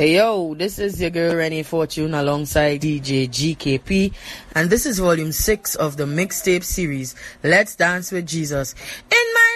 Hey yo, this is your girl Rennie Fortune alongside DJ GKP, and this is volume 6 of the mixtape series, Let's Dance with Jesus. In my